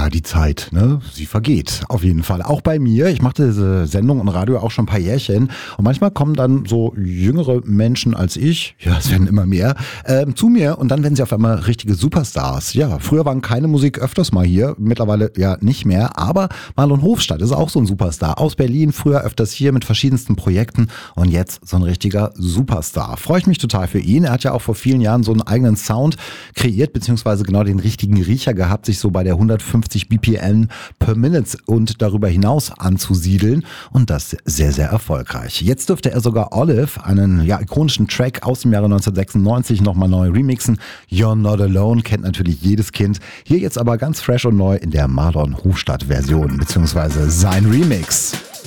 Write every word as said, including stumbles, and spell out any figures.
Ja, die Zeit, ne? Sie vergeht auf jeden Fall. Auch bei mir. Ich mache diese Sendung und Radio auch schon ein paar Jährchen. Und manchmal kommen dann so jüngere Menschen als ich, ja, es werden immer mehr, äh, zu mir und dann werden sie auf einmal richtige Superstars. Ja, früher waren keine Musik öfters mal hier, mittlerweile ja nicht mehr. Aber Marlon Hofstadt ist auch so ein Superstar. Aus Berlin, früher öfters hier mit verschiedensten Projekten und jetzt so ein richtiger Superstar. Freue ich mich total für ihn. Er hat ja auch vor vielen Jahren so einen eigenen Sound kreiert, beziehungsweise genau den richtigen Riecher gehabt, sich so bei der hundertfünfzig B P M per Minute und darüber hinaus anzusiedeln und das sehr, sehr erfolgreich. Jetzt dürfte er sogar Olive, einen ja, ikonischen Track aus dem Jahre neunzehnhundertsechsundneunzig, nochmal neu remixen. You're Not Alone kennt natürlich jedes Kind. Hier jetzt aber ganz fresh und neu in der Marlon Hofstadt Version, beziehungsweise sein Remix.